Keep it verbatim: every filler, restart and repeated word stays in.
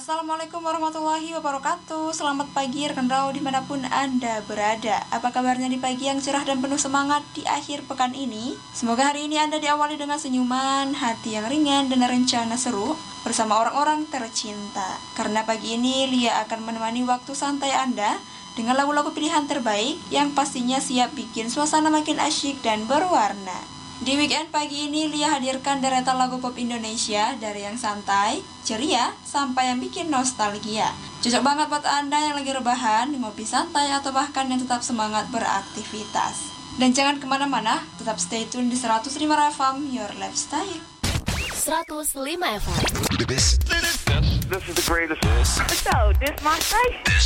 Assalamualaikum warahmatullahi wabarakatuh. Selamat pagi rekan Rau dimanapun Anda berada. Apa kabarnya di pagi yang cerah dan penuh semangat di akhir pekan ini? Semoga hari ini Anda diawali dengan senyuman, hati yang ringan, dan rencana seru bersama orang-orang tercinta. Karena pagi ini Lia akan menemani waktu santai Anda dengan lagu-lagu pilihan terbaik yang pastinya siap bikin suasana makin asyik dan berwarna. Di weekend pagi ini Lia hadirkan deretan lagu pop Indonesia dari yang santai, ceria, sampai yang bikin nostalgia. Cocok banget buat Anda yang lagi rebahan, ngopi santai, atau bahkan yang tetap semangat beraktivitas. Dan jangan kemana-mana, tetap stay tune di seratus lima F M, Your Lifestyle. seratus lima F M. This, this, this is the greatest. So, this my station. This